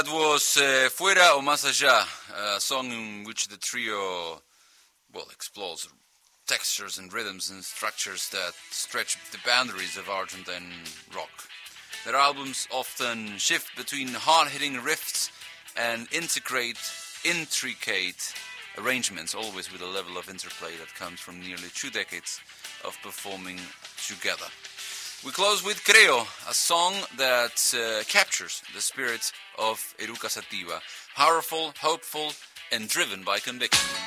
That was Fuera o Más Allá, a song in which the trio, explores textures and rhythms and structures that stretch the boundaries of Argentine rock. Their albums often shift between hard-hitting riffs and intricate arrangements, always with a level of interplay that comes from nearly 2 decades of performing together. We close with Creo, a song that captures the spirit of Eruca Sativa, powerful, hopeful, and driven by conviction.